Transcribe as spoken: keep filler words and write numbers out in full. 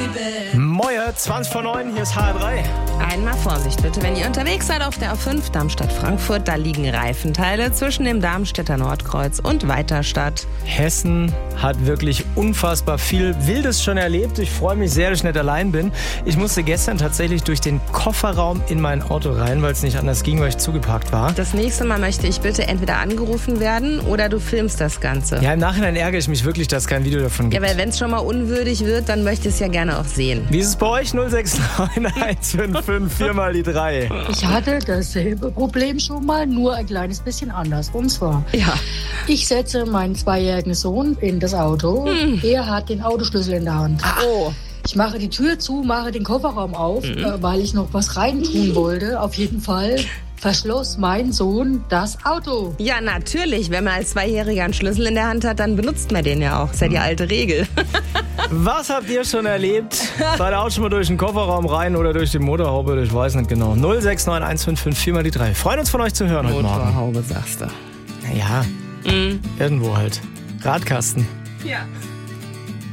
Moje, zwanzig vor neun, hier ist H R drei. Einmal Vorsicht bitte, wenn ihr unterwegs seid auf der A fünf Darmstadt-Frankfurt, da liegen Reifenteile zwischen dem Darmstädter Nordkreuz und Weiterstadt. Hessen hat wirklich unfassbar viel Wildes schon erlebt. Ich freue mich sehr, dass ich nicht allein bin. Ich musste gestern tatsächlich durch den Kofferraum in mein Auto rein, weil es nicht anders ging, weil ich zugeparkt war. Das nächste Mal möchte ich bitte entweder angerufen werden oder du filmst das Ganze. Ja, im Nachhinein ärgere ich mich wirklich, dass es kein Video davon gibt. Ja, weil wenn es schon mal unwürdig wird, dann möchte ich es ja gerne auch sehen. Wie ist es bei euch? null sechs neun eins fünf fünf vier mal die drei. Ich hatte dasselbe Problem schon mal, nur ein kleines bisschen anders. Und zwar, Ja. ich setze meinen zweijährigen Sohn in das Auto. Hm. Er hat den Autoschlüssel in der Hand. Oh. Ich mache die Tür zu, mache den Kofferraum auf, äh, weil ich noch was reintun wollte. Auf jeden Fall verschloss mein Sohn das Auto. Ja, natürlich. Wenn man als Zweijähriger einen Schlüssel in der Hand hat, dann benutzt man den ja auch. Das ist ja die alte Regel. Was habt ihr schon erlebt? Seid ihr auch schon mal durch den Kofferraum rein oder durch die Motorhaube? Ich weiß nicht genau. null sechs neun eins fünf fünf vier mal die drei. Freuen uns von euch zu hören heute Morgen. Motorhaube, sagst du. Naja, Mhm. irgendwo halt. Radkasten. Ja.